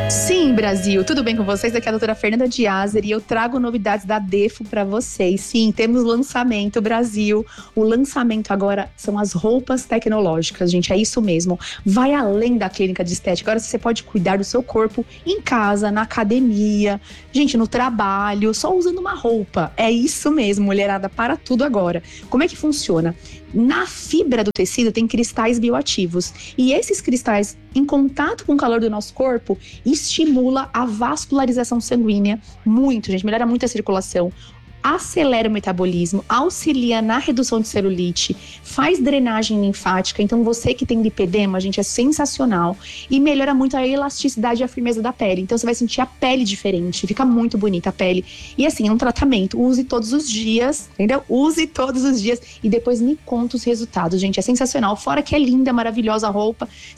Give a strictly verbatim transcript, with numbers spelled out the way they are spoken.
Sim, Brasil, tudo bem com vocês? Aqui é a doutora Fernanda Diazer e eu trago novidades da Defo para vocês. Sim, temos lançamento, Brasil. O lançamento agora são as roupas tecnológicas, gente, é isso mesmo. Vai além da clínica de estética. Agora você pode cuidar do seu corpo em casa, na academia, gente, no trabalho, só usando uma roupa. É isso mesmo, mulherada, para tudo agora. Como é que funciona? Na fibra do tecido tem cristais bioativos e esses cristais, em contato com o calor do nosso corpo, estimula a vascularização sanguínea muito, gente, melhora muito a circulação, acelera o metabolismo, auxilia na redução de celulite, faz drenagem linfática. Então você que tem lipedema, gente, é sensacional e melhora muito a elasticidade e a firmeza da pele. Então você vai sentir a pele diferente, fica muito bonita a pele. E assim, é um tratamento, use todos os dias, entendeu? Use todos os dias e depois me conta os resultados, gente, é sensacional. Fora que é linda, maravilhosa a roupa,